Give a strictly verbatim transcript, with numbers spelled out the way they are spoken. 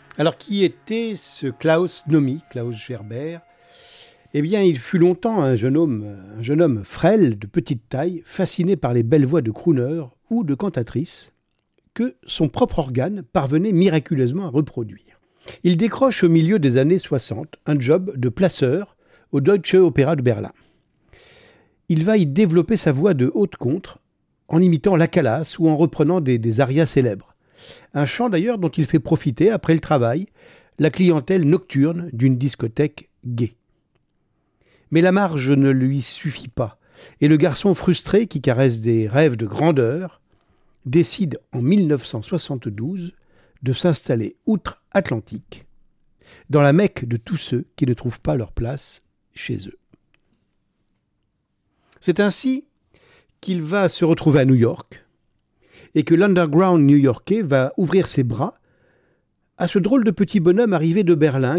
Alors, qui était ce Klaus Nomi, Klaus Gerber? Eh bien, il fut longtemps un jeune homme, un jeune homme frêle, de petite taille, fasciné par les belles voix de crooner ou de cantatrices, que son propre organe parvenait miraculeusement à reproduire. Il décroche au milieu des années soixante un job de placeur au Deutsche Opera de Berlin. Il va y développer sa voix de haute contre en imitant la Calas ou en reprenant des, des arias célèbres. Un chant d'ailleurs dont il fait profiter, après le travail, la clientèle nocturne d'une discothèque gay. Mais la marge ne lui suffit pas, et le garçon frustré qui caresse des rêves de grandeur décide en mille neuf cent soixante-douze de s'installer outre-Atlantique, dans la Mecque de tous ceux qui ne trouvent pas leur place chez eux. C'est ainsi qu'il va se retrouver à New York, et que l'underground new-yorkais va ouvrir ses bras à ce drôle de petit bonhomme arrivé de Berlin